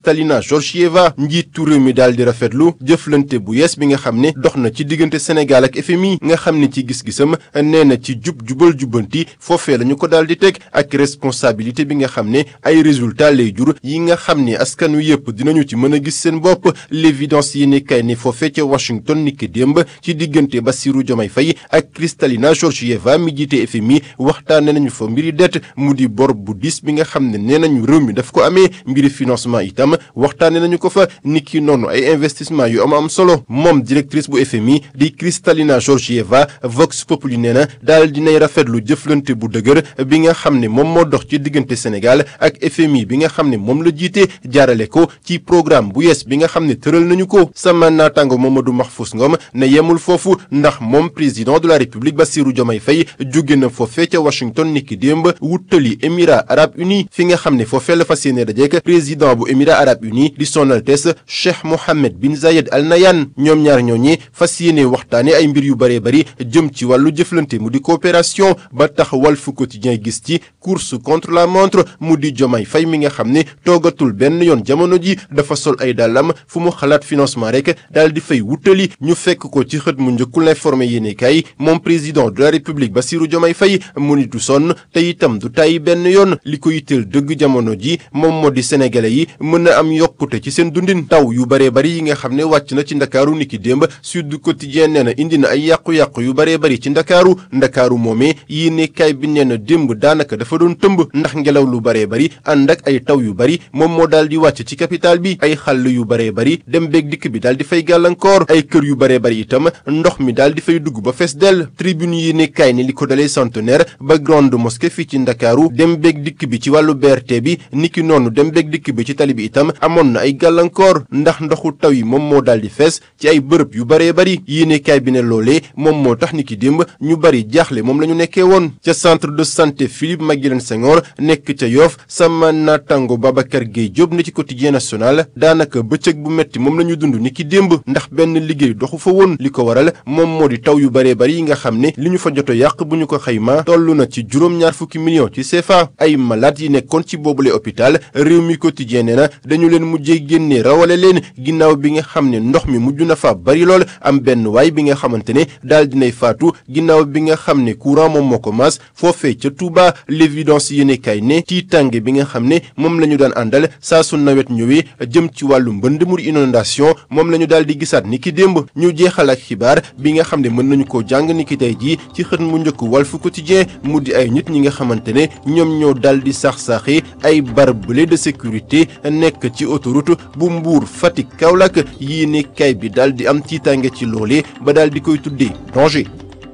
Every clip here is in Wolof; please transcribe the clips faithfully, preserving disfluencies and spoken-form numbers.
Kristalina Georgieva njiitu réew mi daal di rafetlu jëflante bu yees bi nga xam ne dox na ci diggante Sénégal ak F M I nga xam ne ci gis-gisam nee na ci jub jubal jubbanti foofee la ñu ko daal di teg ak responsabilité bi nga xam ne ay résultats lay jur yi nga xam ne askan wi yëpp dinañu ci mën a gis seen bopp l'évidence yi ne kay ne foofee ca Washington niki démb ci diggante Bassirou Diomaye Faye ak Kristalina Georgieva mi jiite F M I waxtaane nañu fa mbiri det mu di bor bu diis bi nga xam ne nee nañu réew mi daf ko amee mbiri financement itam waxtaane nañu ko fa niki noonu ay investissement yu am am solo moom directrice bu F M I di Kristalina Georgieva Vox Populi nee na daal dinay rafetlu jëflante bu dëgër bi nga xam ne moom moo dox ci diggante Sénégal ak F M I bi nga xam ne moom la jiite jaarale ko ci programme bu yees bi nga xam ne tëral nañu ko sama naataango Mamadou Mahfous Ngom ne yemul foofu ndax moom président de la République Bassirou Diomaye Faye jóge na foofee ca Washington niki démb wutali Émirats Arabes Unis fi nga xam ne foofee la fas yéene dajeek président bu Émirats Arabes Unis di Son Altesse Cheikh Mohammed bin Zayed Al Nahyan ñoom ñaar ñooñi fas yéene waxtaane ay mbir yu bare bari jëm ci wàllu jëflante mu di coopération ba tax Walf Quotidien gis ci course contre la montre mu di Diomaye Faye mi nga xam ne toogatul benn yoon jamono ji dafa sol ay dàllam fu mu xalaat financement rek daal di fay wutali ñu fekk ko ci xët mu njëkkul informé yéene kay moom président de la République Bassirou Diomaye Faye mu ni du sonn te itam du tàyyi benn yoon li ko yitteel dëgg jamono ji moom moo di sénégalais yi mën a am yokkute ci seen dundin taw yu baree bari yi nga xam ne wàcc na ci ndakaaru niki démb Sud Quotidien nee na indi na ay yàqu-yàqu yu baree bari ci ndakaaru ndakaaru moomee yéene kay bi nee na démb daanaka dafa doon tëmb ndax ngelaw lu baree bari ànd ak ay taw yu bari moom moo daal di wàcc ci capital bi ay xàll yu baree bari dem beeg dikk bi daal di fay gàllankoor ay kër yu baree bari itam ndox mi daal di fay dugg ba fees dell tribune yéene kay ni li ko dalee centenaire ba grande mosquée fii ci ndakaaru dem beeg dikk bi ci wàllu B R T bi niki noonu dem beeg dikk bi ci tali bi itam amoon na ay gàllankoor ndax ndoxu taw yi moom moo daal di fees ci ay bërëb yu baree bari yéenekaay bi ne loolee moom moo tax ni ki démb ñu bari jaaxle moom la ñu nekkee woon ca centre de santé Philippe Maguilène Senghor nekk ca Yoff sama natango Babacar Gueye Diop na ci quotidien national daanaka bëccëg bu metti moom la ñu dund ni ki démb ndax benn liggéey doxu fa woon li ko waral moom moo di taw yu baree bari yi nga xam ne li ñu fa joto yàq bu ñu ko xayma toll na ci juróom-ñaar fukki millions ci C F A ay malade yi nekkoon ci boobule hôpital réew mi quotidien nee na dañu leen mujjee génne rawale leen ginnaaw bi nga xam ne ndox mi mujj na fa bari lool am benn waay bi nga xamante ne daal dinay faatu ginnaaw bi nga xam ne courant moom moo ko maas foofee ca Touba l'évidence yéene kay ne tiitange bi nga xam ne moom la ñu daan àndal saa su nawet ñëwee jëm ci wàllu mbënd mu inondation moom la ñu daal di gisaat ni ki démb ñu jeexal ak xibaar bi nga xam ne mën nañu koo jàng ni ki tey jii ci xët mu njëkk Walf Quotidien mu di ay nit ñi nga xamante ne ñoom ñoo daal di sax-saxi ay barbelé de sécurité nekk ci autoroute bu Mbour Fatick Kaolack yéene kay bi daal di am tiitange ci loolee ba daal di koy tuddee danger.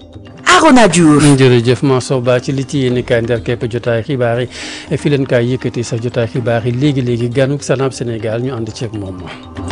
Arona Diouf. jërëjëf Mansour Ba ci li ci yéen kaay ndar képp jotaay xibaar yi fi leen kaay yëkkati sax jotaay xibaar yi léegi léegi ganuk Sanab Sénégal ñu ànd ceeg moom.